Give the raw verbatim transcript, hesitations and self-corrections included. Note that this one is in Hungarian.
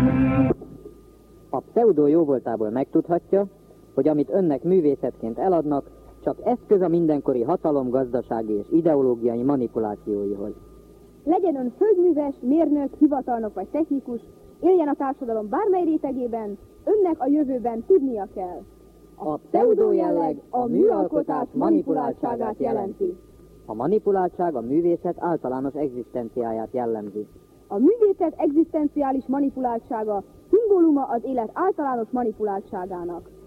A pseudo jóvoltából megtudhatja, hogy amit önnek művészetként eladnak, csak eszköz a mindenkori hatalom, gazdasági és ideológiai manipulációihoz. Legyen ön földműves, mérnök, hivatalnok vagy technikus, éljen a társadalom bármely rétegében, önnek a jövőben tudnia kell. A pseudo jelleg a műalkotás manipuláltságát jelenti. A manipuláltság a művészet általános egzisztenciáját jellemzi. A művészet egzisztenciális manipuláltsága szimbóluma az élet általános manipuláltságának.